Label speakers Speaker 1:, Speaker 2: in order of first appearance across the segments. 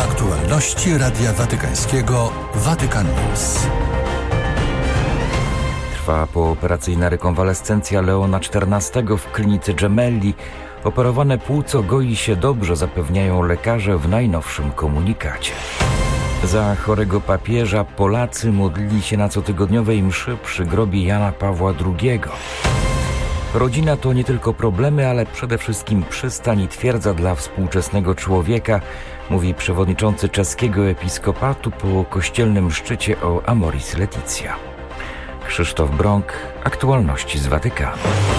Speaker 1: Aktualności Radia Watykańskiego Vatican News.
Speaker 2: Trwa pooperacyjna rekonwalescencja Leona XIV w klinice Gemelli. Operowane płuco goi się dobrze, zapewniają lekarze w najnowszym komunikacie. Za chorego papieża Polacy modlili się na cotygodniowej mszy przy grobie Jana Pawła II. Rodzina to nie tylko problemy, ale przede wszystkim przystań i twierdza dla współczesnego człowieka, mówi przewodniczący czeskiego episkopatu po kościelnym szczycie o Amoris Laetitia. Krzysztof Brąk, aktualności z Watykanu.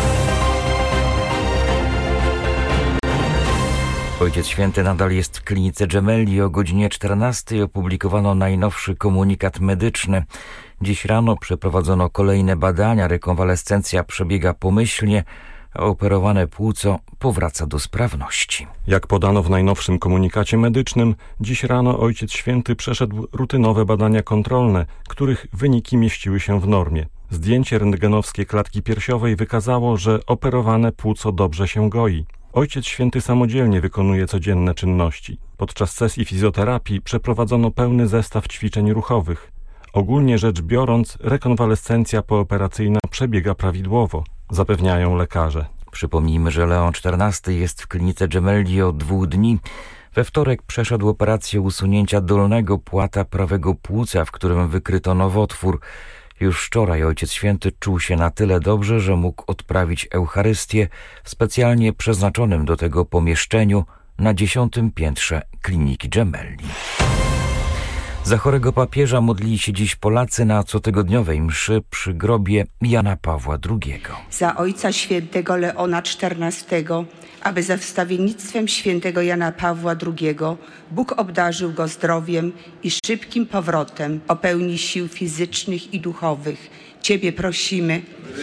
Speaker 2: Ojciec Święty nadal jest w klinice Gemelli. O godzinie 14 opublikowano najnowszy komunikat medyczny. Dziś rano przeprowadzono kolejne badania. Rekonwalescencja przebiega pomyślnie, a operowane płuco powraca do sprawności.
Speaker 3: Jak podano w najnowszym komunikacie medycznym, dziś rano Ojciec Święty przeszedł rutynowe badania kontrolne, których wyniki mieściły się w normie. Zdjęcie rentgenowskie klatki piersiowej wykazało, że operowane płuco dobrze się goi. Ojciec Święty samodzielnie wykonuje codzienne czynności. Podczas sesji fizjoterapii przeprowadzono pełny zestaw ćwiczeń ruchowych. Ogólnie rzecz biorąc, rekonwalescencja pooperacyjna przebiega prawidłowo, zapewniają lekarze.
Speaker 2: Przypomnijmy, że Leon XIV jest w klinice Gemelli od 2 dni. We wtorek przeszedł operację usunięcia dolnego płata prawego płuca, w którym wykryto nowotwór. Już wczoraj Ojciec Święty czuł się na tyle dobrze, że mógł odprawić Eucharystię w specjalnie przeznaczonym do tego pomieszczeniu na 10. piętrze kliniki Gemelli. Za chorego papieża modlili się dziś Polacy na cotygodniowej mszy przy grobie Jana Pawła II.
Speaker 4: Za Ojca Świętego Leona XIV, aby za wstawiennictwem świętego Jana Pawła II Bóg obdarzył go zdrowiem i szybkim powrotem o pełni sił fizycznych i duchowych. Ciebie prosimy.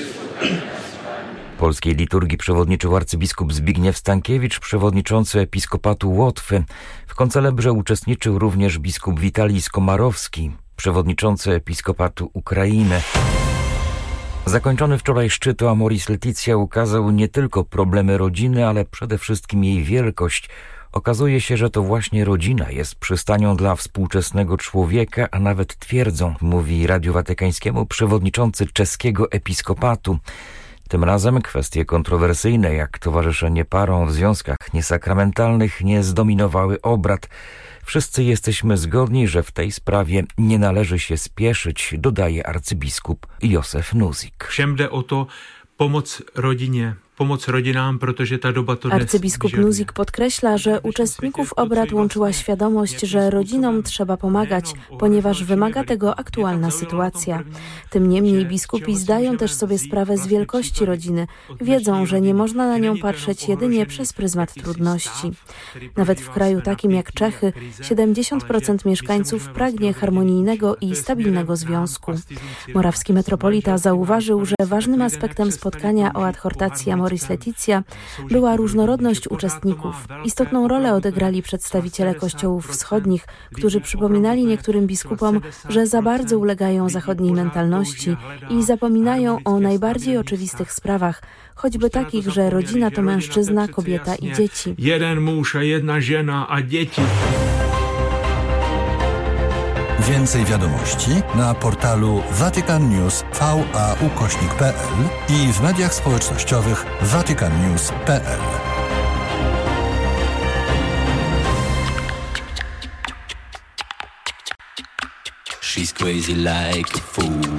Speaker 2: Polskiej liturgii przewodniczył arcybiskup Zbigniew Stankiewicz, przewodniczący episkopatu Łotwy. W koncelebrze uczestniczył również biskup Witalij Skomarowski, przewodniczący episkopatu Ukrainy. Zakończony wczoraj szczyt o Amoris Laetitia ukazał nie tylko problemy rodziny, ale przede wszystkim jej wielkość. Okazuje się, że to właśnie rodzina jest przystanią dla współczesnego człowieka, a nawet twierdzą, mówi Radiu Watykańskiemu przewodniczący czeskiego episkopatu. Tym razem kwestie kontrowersyjne, jak towarzyszenie parom w związkach niesakramentalnych, nie zdominowały obrad. Wszyscy jesteśmy zgodni, że w tej sprawie nie należy się spieszyć, dodaje arcybiskup Józef Nuzik.
Speaker 5: Všem o to pomoc rodzinie. Pomoc rodzinám, protože ta doba to
Speaker 6: Arcybiskup Nuzik podkreśla, że uczestników obrad łączyła świadomość, że rodzinom trzeba pomagać, ponieważ wymaga tego aktualna sytuacja. Tym niemniej biskupi zdają też sobie sprawę z wielkości rodziny. Wiedzą, że nie można na nią patrzeć jedynie przez pryzmat trudności. Nawet w kraju takim jak Czechy 70% mieszkańców pragnie harmonijnego i stabilnego związku. Morawski metropolita zauważył, że ważnym aspektem spotkania o adhortacji Amoris Laetitia była różnorodność uczestników. Istotną rolę odegrali przedstawiciele kościołów wschodnich, którzy przypominali niektórym biskupom, że za bardzo ulegają zachodniej mentalności i zapominają o najbardziej oczywistych sprawach, choćby takich, że rodzina to mężczyzna, kobieta i dzieci.
Speaker 5: Jeden mąż, jedna żona, a dzieci.
Speaker 1: Więcej wiadomości na portalu vaticannews.va/pl i w mediach społecznościowych vaticannews.pl.
Speaker 7: She's crazy like a fool.